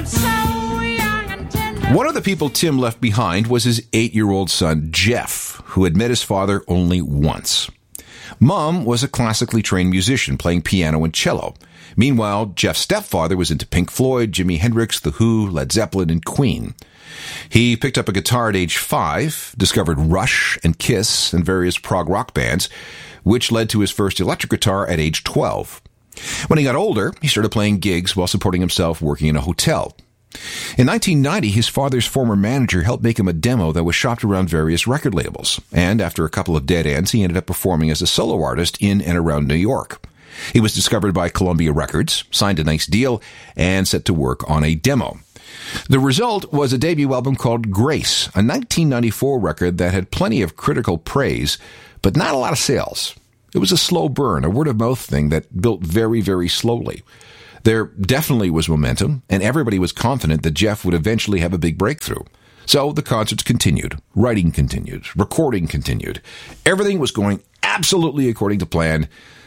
One of the people Tim left behind was his 8-year-old son, Jeff, who had met his father only once. Mom was a classically trained musician playing piano and cello. Meanwhile, Jeff's stepfather was into Pink Floyd, Jimi Hendrix, The Who, Led Zeppelin, and Queen. He picked up a guitar at age 5, discovered Rush and Kiss and various prog rock bands, which led to his first electric guitar at age 12. When he got older, he started playing gigs while supporting himself working in a hotel. In 1990, his father's former manager helped make him a demo that was shopped around various record labels, and after a couple of dead ends, he ended up performing as a solo artist in and around New York. He was discovered by Columbia Records, signed a nice deal, and set to work on a demo. The result was a debut album called Grace, a 1994 record that had plenty of critical praise, but not a lot of sales. It was a slow burn, a word-of-mouth thing that built very, very slowly. There definitely was momentum, and everybody was confident that Jeff would eventually have a big breakthrough. So the concerts continued, writing continued, recording continued. Everything was going absolutely according to plan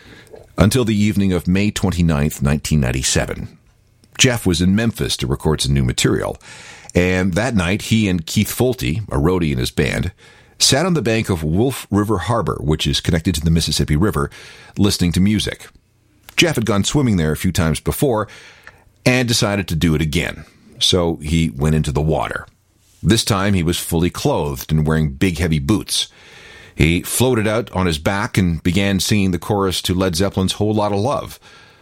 until the evening of May 29th, 1997. Jeff was in Memphis to record some new material, and that night he and Keith Folty, a roadie in his band, sat on the bank of Wolf River Harbor, which is connected to the Mississippi River, listening to music. Jeff had gone swimming there a few times before and decided to do it again. So he went into the water. This time he was fully clothed and wearing big heavy boots. He floated out on his back and began singing the chorus to Led Zeppelin's Whole Lotta Love.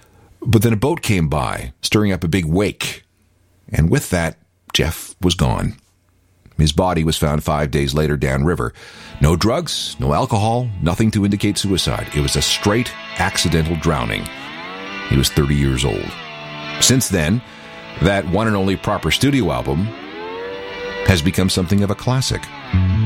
But then a boat came by, stirring up a big wake. And with that, Jeff was gone. His body was found 5 days later downriver. No drugs, no alcohol, nothing to indicate suicide. It was a straight, accidental drowning. He was 30 years old. Since then, that one and only proper studio album has become something of a classic.